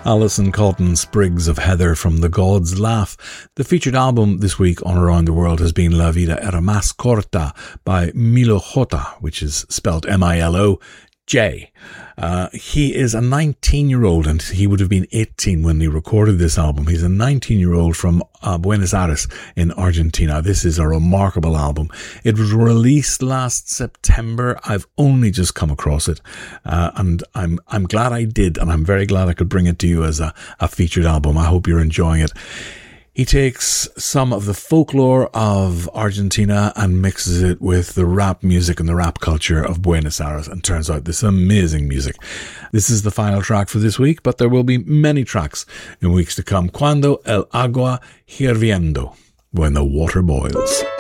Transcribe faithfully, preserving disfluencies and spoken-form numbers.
Alison Cotton, Sprigs of Heather from The God's Laugh. The featured album this week on Around the World has been La Vida Era Más Corta by Milo J, which is spelled M I L O J. Uh, he is a nineteen-year-old, and he would have been eighteen when he recorded this album. He's a nineteen-year-old from uh, Buenos Aires in Argentina. This is a remarkable album. It was released last September. I've only just come across it, uh, and I'm I'm glad I did, and I'm very glad I could bring it to you as a, a featured album. I hope you're enjoying it. He takes some of the folklore of Argentina and mixes it with the rap music and the rap culture of Buenos Aires and turns out this amazing music. This is the final track for this week, but there will be many tracks in weeks to come. Cuando el agua hirviendo, when the water boils.